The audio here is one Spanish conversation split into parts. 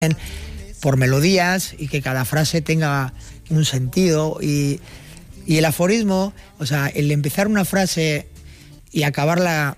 por melodías y que cada frase tenga un sentido. Y el aforismo, o sea, el empezar una frase y acabarla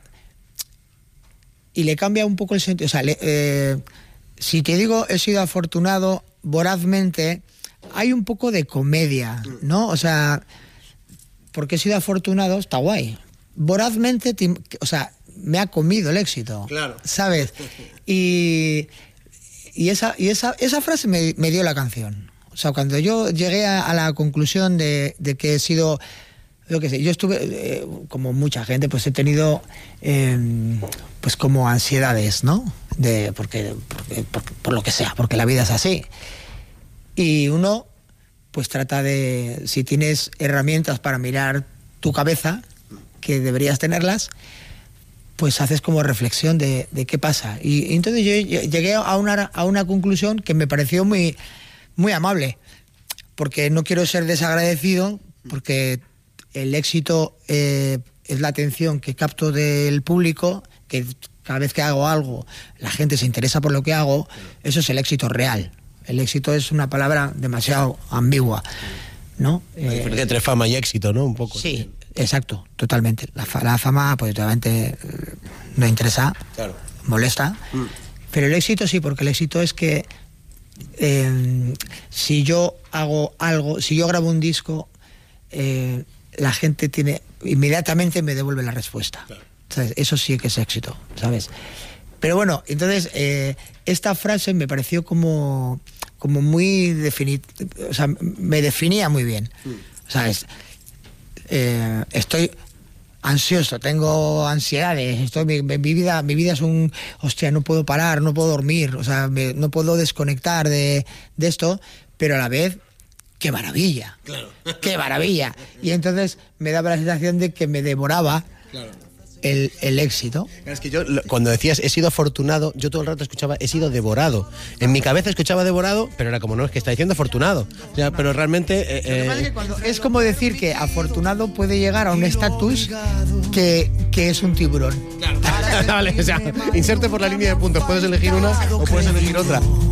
y le cambia un poco el sentido. O sea, si te digo he sido afortunado vorazmente, hay un poco de comedia, ¿no? O sea, porque he sido afortunado, está guay. Vorazmente, o sea, me ha comido el éxito, claro, ¿sabes? Y esa frase me dio la canción. O sea, cuando yo llegué a la conclusión de que he sido, yo qué sé, yo estuve, como mucha gente, pues he tenido, pues como ansiedades, ¿no? Por lo que sea, porque la vida es así. Y uno, pues trata de, si tienes herramientas para mirar tu cabeza, que deberías tenerlas, pues haces como reflexión de qué pasa. Y entonces yo llegué a una conclusión que me pareció muy, muy amable, porque no quiero ser desagradecido, porque el éxito es la atención que capto del público, que cada vez que hago algo la gente se interesa por lo que hago. Eso es el éxito real. El éxito es una palabra demasiado ambigua, ¿no? La diferencia entre fama y éxito, ¿no? Un poco. Sí, exacto, totalmente. La fama, pues obviamente no interesa, claro, molesta, pero el éxito sí, porque el éxito es que si yo hago algo, si yo grabo un disco, la gente inmediatamente me devuelve la respuesta. Claro. ¿Sabes? Eso sí que es éxito, ¿sabes? Pero bueno, entonces esta frase me pareció como muy o sea, me definía muy bien. ¿Sabes? Estoy ansioso, tengo ansiedades, mi vida es un, hostia, no puedo parar, no puedo dormir, o sea, no puedo desconectar de esto, pero a la vez, ¡qué maravilla! Claro. ¡Qué maravilla! Y entonces me daba la sensación de que me devoraba. Claro. El éxito. Es que yo, cuando decías he sido afortunado, yo todo el rato escuchaba he sido devorado. En mi cabeza escuchaba devorado, pero era como, no, es que está diciendo afortunado. O sea, pero realmente... es como decir que afortunado puede llegar a un estatus que es un tiburón. Claro. Vale, o sea, inserte por la línea de puntos. Puedes elegir una o puedes elegir otra.